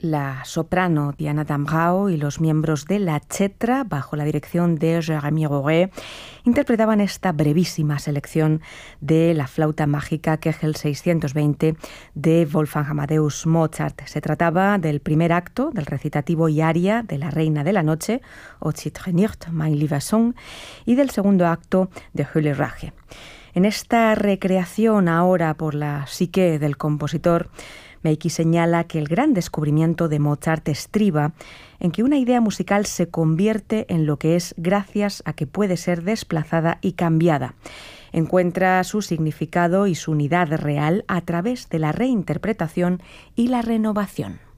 la soprano Diana Damrau y los miembros de la Chetra, bajo la dirección de Jérémy Roré, interpretaban esta brevísima selección de la flauta mágica Kegel 620 de Wolfgang Amadeus Mozart. Se trataba del primer acto del recitativo y aria de La Reina de la Noche, O Titre nicht, mein lieber Sohn, y del segundo acto de Höhle Rache. En esta recreación ahora por la psique del compositor, Meiki señala que el gran descubrimiento de Mozart estriba en que una idea musical se convierte en lo que es gracias a que puede ser desplazada y cambiada. Encuentra su significado y su unidad real a través de la reinterpretación y la renovación.